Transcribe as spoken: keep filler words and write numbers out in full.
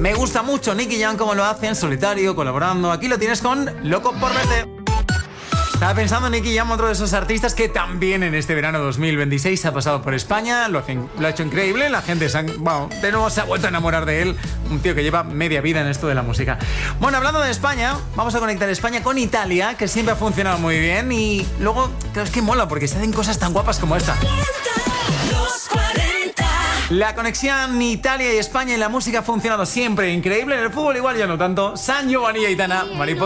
Me gusta mucho Nicky Jam como lo hace en solitario, colaborando. Aquí lo tienes con Loco por verte. Estaba pensando en Nicky Jam, otro de esos artistas que también en este verano dos mil veintiséis ha pasado por España, lo, hacen, lo ha hecho increíble, la gente se ha, bueno, de nuevo se ha vuelto a enamorar de él, un tío que lleva media vida en esto de la música. Bueno, hablando de España, vamos a conectar España con Italia, que siempre ha funcionado muy bien, y luego, claro, es que mola porque se hacen cosas tan guapas como esta. La conexión Italia y España en la música ha funcionado siempre increíble, en el fútbol igual ya no tanto. San Giovanni y Aitana, Mariposa.